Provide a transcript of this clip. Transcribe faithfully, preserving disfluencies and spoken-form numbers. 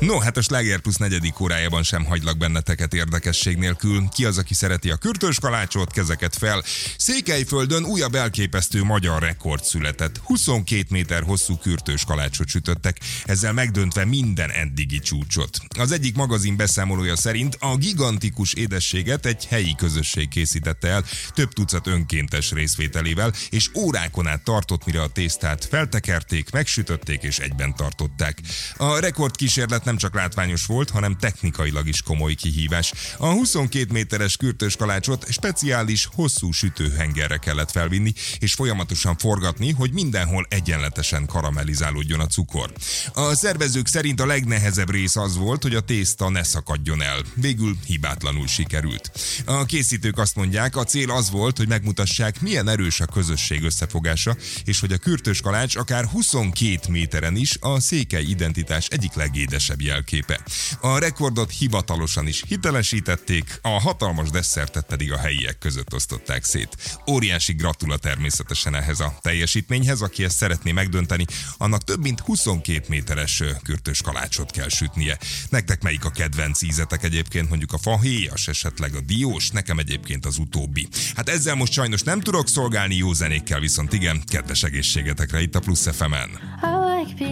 No, hát a Sláger Plusz negyedik órájában sem hagylak benneteket érdekesség nélkül. Ki az, aki szereti a kürtös kalácsot? Kezeket fel. Székelyföldön újabb elképesztő magyar rekord született. huszonkét méter hosszú kürtös kalácsot sütöttek, ezzel megdöntve minden eddigi csúcsot. Az egyik magazin beszámolója szerint a gigantikus édességet egy helyi közösség készítette el, több tucat önkéntes részvételével, és órákon át tartott, mire a tésztát feltekerték, megsütötték és egyben tartották. A rekordkísérlet nem csak látványos volt, hanem technikailag is komoly kihívás. A huszonkét méteres kürtös kalácsot speciális, hosszú sütőhengerre kellett felvinni, és folyamatosan forgatni, hogy mindenhol egyenletesen karamellizálódjon a cukor. A szervezők szerint a legnehezebb rész az volt, hogy a tészta ne szakadjon el. Végül hibátlanul sikerült. A készítők azt mondják, a cél az volt, hogy megmutassák, milyen erős a közösség összefogása, és hogy a kürtös kalács akár huszonkét méteren is a székely identitás egyik legédesebb jelképe. A rekordot hivatalosan is hitelesítették, a hatalmas desszertet pedig a helyiek között osztották szét. Óriási gratula természetesen ehhez a teljesítményhez, aki ezt szeretné megdönteni, annak több mint huszonkét méteres kürtös kalácsot kell sütnie. Nektek melyik a kedvenc ízetek egyébként, mondjuk a fahéjas, esetleg a diós, nekem egyébként az utóbbi. Hát ezzel most sajnos nem tudok szolgálni, jó zenékkel viszont igen, kedves egészségetekre itt a Plusz ef emen.